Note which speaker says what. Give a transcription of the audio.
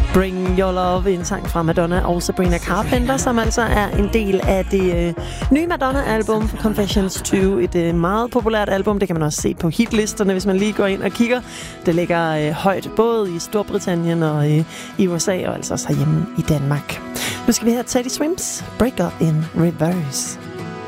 Speaker 1: Bring Your Love, en sang fra Madonna og Sabrina Carpenter, som altså er en del af det nye Madonna-album Confessions 2. Et meget populært album, det kan man også se på hitlisterne, hvis man lige går ind og kigger. Det ligger højt både i Storbritannien og i USA, og altså også herhjemme i Danmark. Nu skal vi have Teddy Swims, Break Up in Reverse.